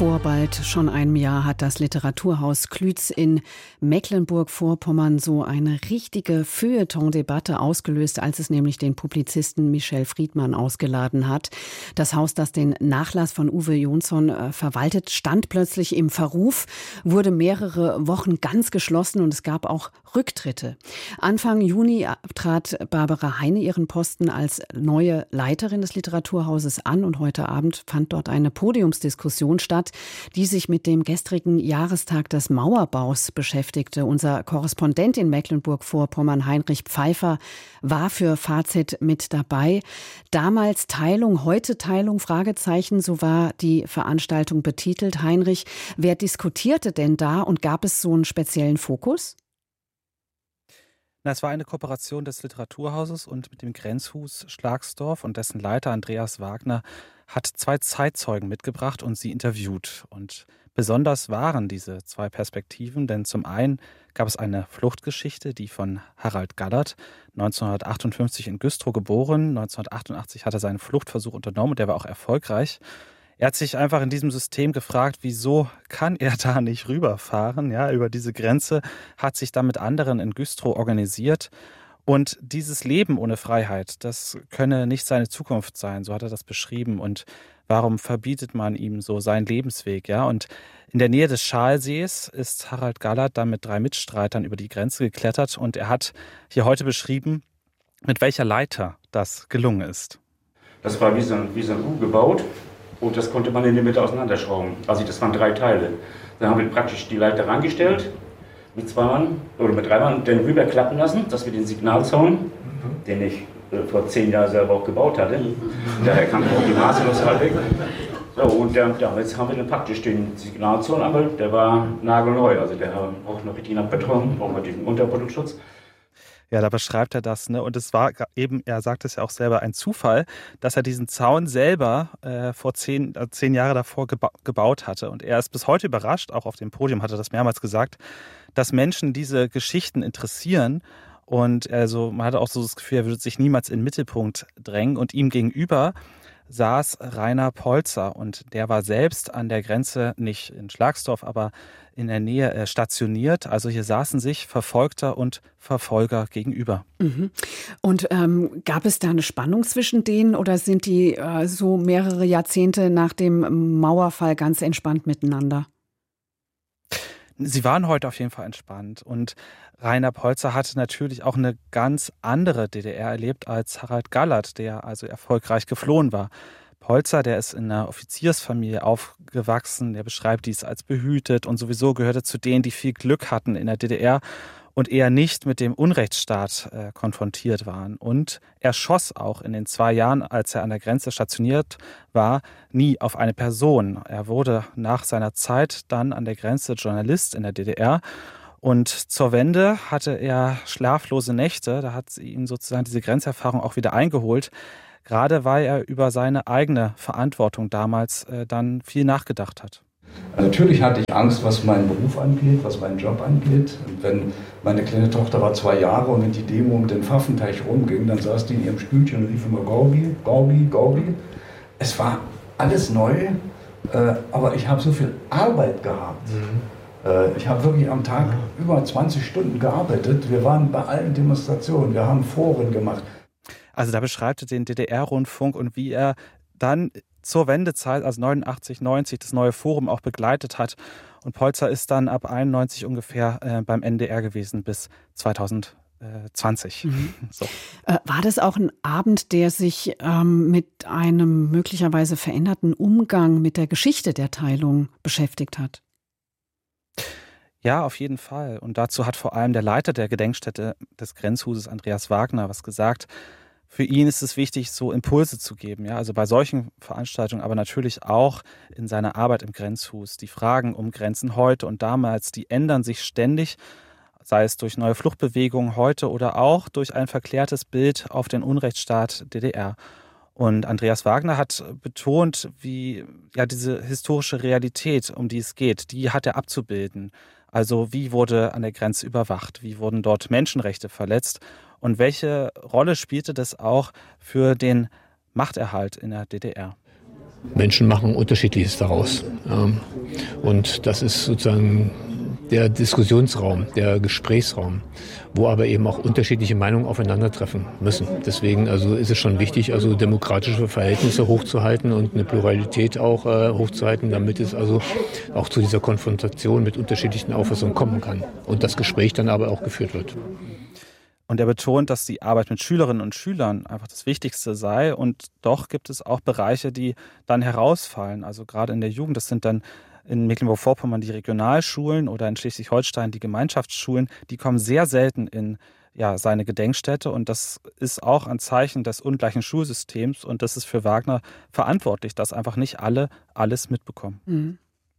Vor bald schon einem Jahr hat das Literaturhaus Klütz in Mecklenburg-Vorpommern so eine richtige Feuilleton-Debatte ausgelöst, als es nämlich den Publizisten Michel Friedmann ausgeladen hat. Das Haus, das den Nachlass von Uwe Jonsson verwaltet, stand plötzlich im Verruf, wurde mehrere Wochen ganz geschlossen und es gab auch Rücktritte. Anfang Juni trat Barbara Heine ihren Posten als neue Leiterin des Literaturhauses an und heute Abend fand dort eine Podiumsdiskussion statt, die sich mit dem gestrigen Jahrestag des Mauerbaus beschäftigte. Unser Korrespondent in Mecklenburg-Vorpommern, Heinrich Pfeiffer, war für Fazit mit dabei. Damals Teilung, heute Teilung, Fragezeichen, so war die Veranstaltung betitelt. Heinrich, wer diskutierte denn da und gab es so einen speziellen Fokus? Es war eine Kooperation des Literaturhauses und mit dem Grenzhus Schlagsdorf, und dessen Leiter Andreas Wagner hat 2 Zeitzeugen mitgebracht und sie interviewt. Und besonders waren diese 2 Perspektiven, denn zum einen gab es eine Fluchtgeschichte, die von Harald Gallert, 1958 in Güstrow geboren. 1988 hat er seinen Fluchtversuch unternommen und der war auch erfolgreich. Er hat sich einfach in diesem System gefragt, wieso kann er da nicht rüberfahren, ja, über diese Grenze, hat sich dann mit anderen in Güstrow organisiert. Und dieses Leben ohne Freiheit, das könne nicht seine Zukunft sein, so hat er das beschrieben. Und warum verbietet man ihm so seinen Lebensweg, ja? Und in der Nähe des Schalsees ist Harald Gallert dann mit 3 Mitstreitern über die Grenze geklettert und er hat hier heute beschrieben, mit welcher Leiter das gelungen ist. Das war wie so ein U gebaut. Und das konnte man in der Mitte auseinanderschrauben. Also das waren 3 Teile. Dann haben wir praktisch die Leiter rangestellt, mit 2 Mann oder mit 3 Mann, dann rüberklappen lassen, dass wir den Signalzaun, den ich vor 10 Jahren selber auch gebaut hatte, daher kam auch die Maße weg. So, und damit haben wir dann praktisch den Signalzaun, aber der war nagelneu. Also der braucht noch richtig nach Beton, braucht man diesen Unterproduktschutz. Ja, da beschreibt er das, ne? Und es war eben, er sagt es ja auch selber, ein Zufall, dass er diesen Zaun selber vor 10 Jahre davor gebaut hatte. Und er ist bis heute überrascht, auch auf dem Podium hat er das mehrmals gesagt, dass Menschen diese Geschichten interessieren. Und also man hatte auch so das Gefühl, er würde sich niemals in den Mittelpunkt drängen. Und ihm gegenüber saß Rainer Polzer und der war selbst an der Grenze, nicht in Schlagsdorf, aber in der Nähe stationiert. Also hier saßen sich Verfolgter und Verfolger gegenüber. Mhm. Und gab es da eine Spannung zwischen denen oder sind die so mehrere Jahrzehnte nach dem Mauerfall ganz entspannt miteinander? Sie waren heute auf jeden Fall entspannt und Rainer Polzer hatte natürlich auch eine ganz andere DDR erlebt als Harald Gallert, der also erfolgreich geflohen war. Polzer, der ist in einer Offiziersfamilie aufgewachsen, der beschreibt dies als behütet und sowieso gehörte zu denen, die viel Glück hatten in der DDR und eher nicht mit dem Unrechtsstaat konfrontiert waren. Und er schoss auch in den 2 Jahren, als er an der Grenze stationiert war, nie auf eine Person. Er wurde nach seiner Zeit dann an der Grenze Journalist in der DDR. Und zur Wende hatte er schlaflose Nächte, da hat sie ihn sozusagen diese Grenzerfahrung auch wieder eingeholt, gerade weil er über seine eigene Verantwortung damals dann viel nachgedacht hat. Also natürlich hatte ich Angst, was meinen Beruf angeht, was meinen Job angeht. Und wenn meine kleine Tochter war 2 Jahre und wenn die Demo um den Pfaffenteich rumging, dann saß die in ihrem Stühlchen und rief immer Gorbi, Gorbi, Gorbi. Es war alles neu, aber ich habe so viel Arbeit gehabt. Ich habe wirklich am Tag über 20 Stunden gearbeitet. Wir waren bei allen Demonstrationen, wir haben Foren gemacht. Also da beschreibt er den DDR-Rundfunk und wie er dann zur Wendezeit, also 89, 90, das neue Forum auch begleitet hat. Und Polzer ist dann ab 91 ungefähr beim NDR gewesen bis 2020. So. War das auch ein Abend, der sich mit einem möglicherweise veränderten Umgang mit der Geschichte der Teilung beschäftigt hat? Ja, auf jeden Fall. Und dazu hat vor allem der Leiter der Gedenkstätte des Grenzhuses, Andreas Wagner, was gesagt. Für ihn ist es wichtig, so Impulse zu geben, ja, also bei solchen Veranstaltungen, aber natürlich auch in seiner Arbeit im Grenzhus. Die Fragen um Grenzen heute und damals, die ändern sich ständig, sei es durch neue Fluchtbewegungen heute oder auch durch ein verklärtes Bild auf den Unrechtsstaat DDR. Und Andreas Wagner hat betont, wie ja diese historische Realität, um die es geht, die hat er abzubilden. Also wie wurde an der Grenze überwacht, wie wurden dort Menschenrechte verletzt und welche Rolle spielte das auch für den Machterhalt in der DDR? Menschen machen Unterschiedliches daraus. Und das ist sozusagen der Diskussionsraum, der Gesprächsraum, wo aber eben auch unterschiedliche Meinungen aufeinandertreffen müssen. Deswegen also ist es schon wichtig, also demokratische Verhältnisse hochzuhalten und eine Pluralität auch hochzuhalten, damit es also auch zu dieser Konfrontation mit unterschiedlichen Auffassungen kommen kann und das Gespräch dann aber auch geführt wird. Und er betont, dass die Arbeit mit Schülerinnen und Schülern einfach das Wichtigste sei. Und doch gibt es auch Bereiche, die dann herausfallen. Also gerade in der Jugend, das sind dann in Mecklenburg-Vorpommern die Regionalschulen oder in Schleswig-Holstein die Gemeinschaftsschulen. Die kommen sehr selten in seine Gedenkstätte. Und das ist auch ein Zeichen des ungleichen Schulsystems. Und das ist für Wagner verantwortlich, dass einfach nicht alle alles mitbekommen. Mhm.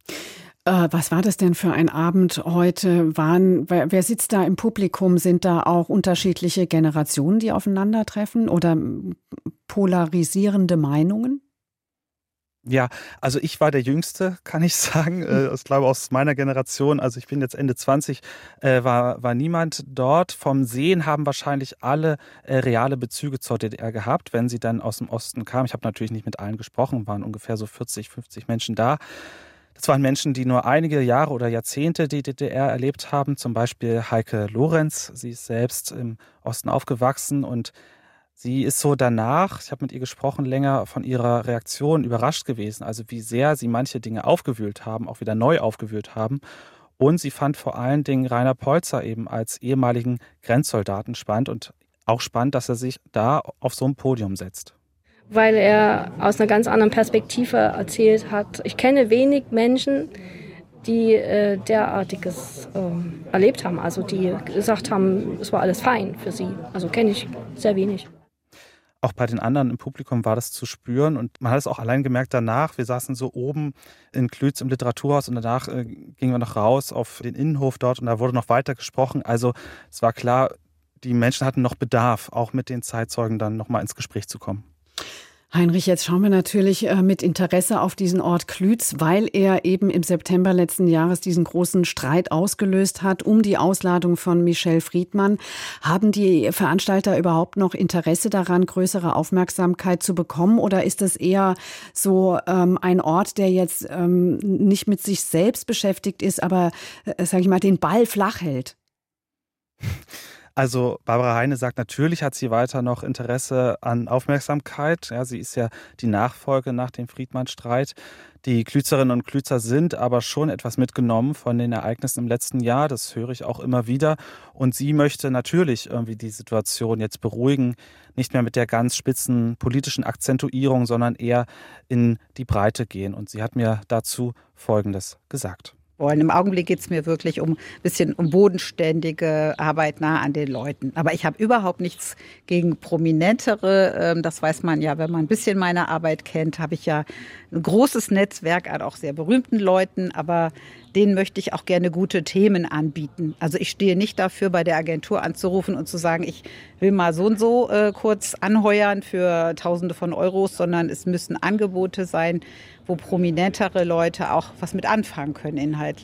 Was war das denn für ein Abend heute? Wer sitzt da im Publikum? Sind da auch unterschiedliche Generationen, die aufeinandertreffen oder polarisierende Meinungen? Ja, also ich war der Jüngste, kann ich sagen. Ich glaube aus meiner Generation, also ich bin jetzt Ende 20, war niemand dort. Vom Sehen haben wahrscheinlich alle reale Bezüge zur DDR gehabt, wenn sie dann aus dem Osten kamen. Ich habe natürlich nicht mit allen gesprochen, waren ungefähr so 40, 50 Menschen da. Das waren Menschen, die nur einige Jahre oder Jahrzehnte die DDR erlebt haben. Zum Beispiel Heike Lorenz. Sie ist selbst im Osten aufgewachsen und sie ist so danach, ich habe mit ihr gesprochen, länger von ihrer Reaktion überrascht gewesen. Also wie sehr sie manche Dinge aufgewühlt haben, auch wieder neu aufgewühlt haben. Und sie fand vor allen Dingen Rainer Polzer eben als ehemaligen Grenzsoldaten spannend und auch spannend, dass er sich da auf so ein Podium setzt. Weil er aus einer ganz anderen Perspektive erzählt hat. Ich kenne wenig Menschen, die derartiges erlebt haben, also die gesagt haben, es war alles fein für sie. Also kenne ich sehr wenig. Auch bei den anderen im Publikum war das zu spüren und man hat es auch allein gemerkt danach. Wir saßen so oben in Klütz im Literaturhaus und danach gingen wir noch raus auf den Innenhof dort und da wurde noch weiter gesprochen. Also es war klar, die Menschen hatten noch Bedarf, auch mit den Zeitzeugen dann nochmal ins Gespräch zu kommen. Heinrich, jetzt schauen wir natürlich mit Interesse auf diesen Ort Klütz, weil er eben im September letzten Jahres diesen großen Streit ausgelöst hat um die Ausladung von Michel Friedmann. Haben die Veranstalter überhaupt noch Interesse daran, größere Aufmerksamkeit zu bekommen? Oder ist das eher so ein Ort, der jetzt nicht mit sich selbst beschäftigt ist, aber, sage ich mal, den Ball flach hält? Also Barbara Heine sagt, natürlich hat sie weiter noch Interesse an Aufmerksamkeit. Ja, sie ist ja die Nachfolge nach dem Friedmann-Streit. Die Klützerinnen und Klützer sind aber schon etwas mitgenommen von den Ereignissen im letzten Jahr. Das höre ich auch immer wieder. Und sie möchte natürlich irgendwie die Situation jetzt beruhigen. Nicht mehr mit der ganz spitzen politischen Akzentuierung, sondern eher in die Breite gehen. Und sie hat mir dazu Folgendes gesagt. Im Augenblick geht es mir wirklich um bodenständige Arbeit nah an den Leuten. Aber ich habe überhaupt nichts gegen Prominentere. Das weiß man ja, wenn man ein bisschen meine Arbeit kennt, habe ich ja ein großes Netzwerk an auch sehr berühmten Leuten. Aber denen möchte ich auch gerne gute Themen anbieten. Also ich stehe nicht dafür, bei der Agentur anzurufen und zu sagen, ich will mal so und so kurz anheuern für Tausende von Euros, sondern es müssen Angebote sein, wo prominentere Leute auch was mit anfangen können inhaltlich.